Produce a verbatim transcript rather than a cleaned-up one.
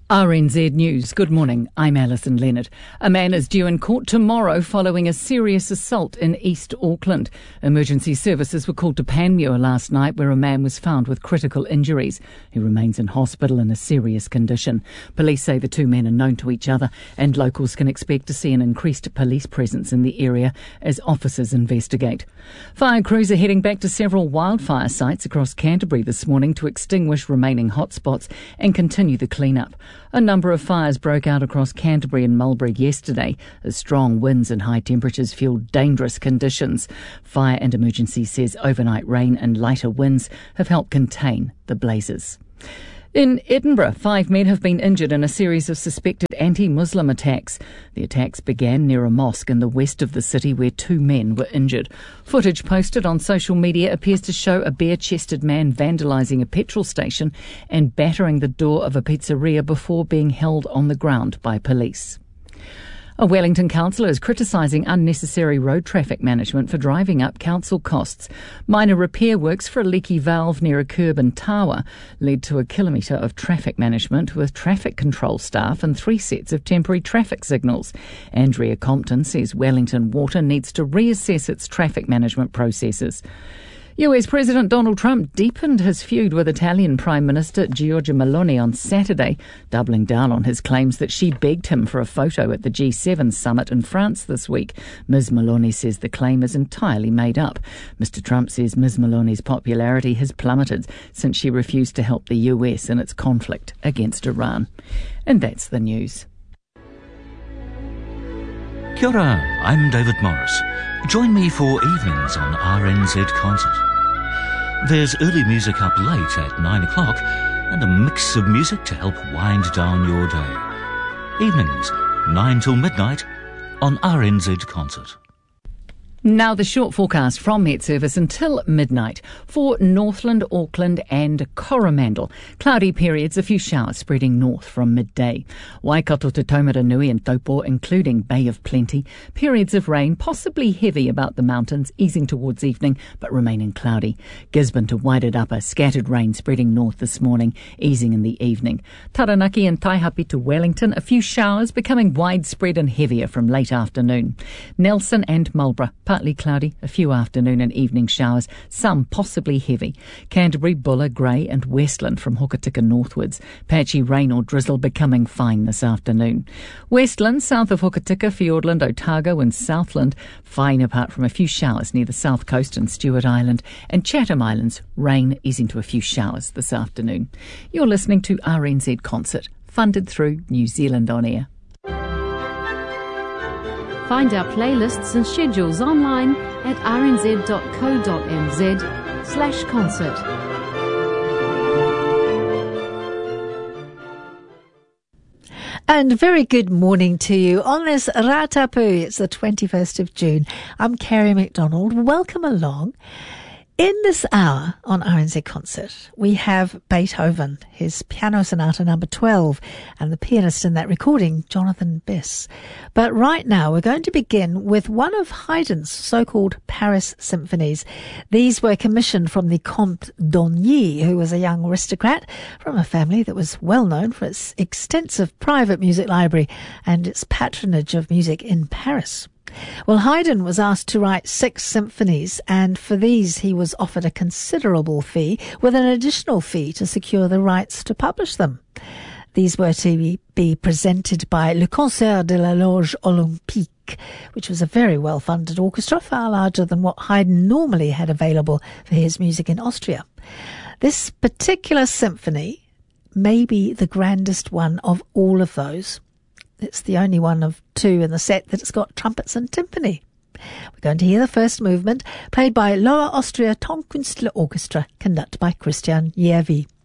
R N Z News. Good morning. I'm Alison Leonard. A man is due in court tomorrow following a serious assault in East Auckland. Emergency services were called to Panmure last night, where a man was found with critical injuries. He remains in hospital in a serious condition. Police say the two men are known to each other, and locals can expect to see an increased police presence in the area as officers investigate. Fire crews are heading back to several wildfire sites across Canterbury this morning to extinguish remaining hotspots and continue the clean-up. A number of fires broke out across Canterbury and Mulberry yesterday as strong winds and high temperatures fueled dangerous conditions. Fire and Emergency says overnight rain and lighter winds have helped contain the blazes. In Edinburgh, five men have been injured in a series of suspected anti-Muslim attacks. The attacks began near a mosque in the west of the city where two men were injured. Footage posted on social media appears to show a bare-chested man vandalising a petrol station and battering the door of a pizzeria before being held on the ground by police. A Wellington councillor is criticising unnecessary road traffic management for driving up council costs. Minor repair works for a leaky valve near a curb in Tawa led to a kilometre of traffic management with traffic control staff and three sets of temporary traffic signals. Andrea Compton says Wellington Water needs to reassess its traffic management processes. U S President Donald Trump deepened his feud with Italian Prime Minister Giorgia Meloni on Saturday, doubling down on his claims that she begged him for a photo at the G seven summit in France this week. Miz Meloni says the claim is entirely made up. Mister Trump says Miz Meloni's popularity has plummeted since she refused to help the U S in its conflict against Iran. And that's the news. Kia ora, I'm David Morris. Join me for evenings on R N Z Concert. There's early music up late at nine o'clock and a mix of music to help wind down your day. Evenings, nine till midnight on R N Z Concert. Now the short forecast from Met Service until midnight for Northland, Auckland and Coromandel. Cloudy periods, a few showers spreading north from midday. Waikato to Taumaranui and Taupo, including Bay of Plenty. Periods of rain, possibly heavy about the mountains, easing towards evening, but remaining cloudy. Gisborne to Wairarapa, scattered rain spreading north this morning, easing in the evening. Taranaki and Taihape to Wellington, a few showers becoming widespread and heavier from late afternoon. Nelson and Marlborough, partly cloudy, a few afternoon and evening showers, some possibly heavy. Canterbury, Buller, Grey and Westland from Hokitika northwards. Patchy rain or drizzle becoming fine this afternoon. Westland, south of Hokitika, Fiordland, Otago and Southland, fine apart from a few showers near the south coast and Stewart Island. And Chatham Islands, rain easing to a few showers this afternoon. You're listening to R N Z Concert, funded through New Zealand On Air. Find our playlists and schedules online at rnz.co.nz slash concert. And very good morning to you on this Ratapu. It's the twenty-first of June. I'm Kerry McDonald. Welcome along. In this hour on R N Z Concert, we have Beethoven, his Piano Sonata number twelve, and the pianist in that recording, Jonathan Biss. But right now, we're going to begin with one of Haydn's so-called Paris symphonies. These were commissioned from the Comte d'Augny, who was a young aristocrat from a family that was well known for its extensive private music library and its patronage of music in Paris. Well, Haydn was asked to write six symphonies, and for these he was offered a considerable fee, with an additional fee to secure the rights to publish them. These were to be presented by Le Concert de la Loge Olympique, which was a very well-funded orchestra, far larger than what Haydn normally had available for his music in Austria. This particular symphony may be the grandest one of all of those. It's the only one of two in the set that has got trumpets and timpani. We're going to hear the first movement, played by Lower Austria Tonkünstler Orchestra, conducted by Christian Järvi.